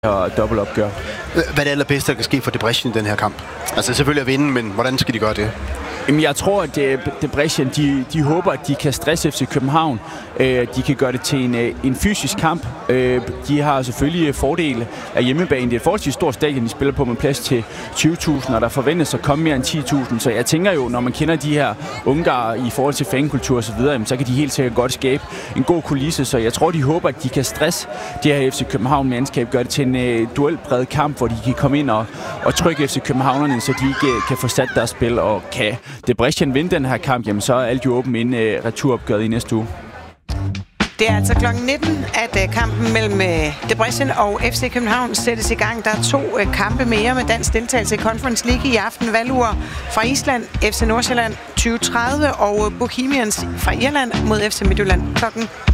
og dobbeltopgør. Hvad er det allerbedste, der kan ske for Debrecen i den her kamp? Altså selvfølgelig at vinde, men hvordan skal de gøre det? Jamen, jeg tror, at Debrecen, de håber, at de kan stresse FC København. De kan gøre det til en fysisk kamp. De har selvfølgelig fordele af hjemmebane. Det er et forholdsvis stort stadion, de spiller på med plads til 20.000, og der forventes at komme mere end 10.000. Så jeg tænker jo, når man kender de her ungarer i forhold til fankultur og så videre, så kan de helt sikkert godt skabe en god kulisse. Så jeg tror, de håber, at de kan stresse det her FC København-mandskab, gøre det til en duelpræget kamp, hvor de kan komme ind og trykke FC Københavnerne, så de ikke kan få sat deres spil, og kan Debrecen vinde den her kamp, jamen så er alt jo åben inden returopgøret i næste uge. Det er altså kl. 19, at kampen mellem Debrecen og FC København sættes i gang. Der er 2 kampe mere med dansk deltagelse i Conference League i aften. Valur fra Island, FC Nordsjælland 2030 og Bohemians fra Irland mod FC Midtjylland kl.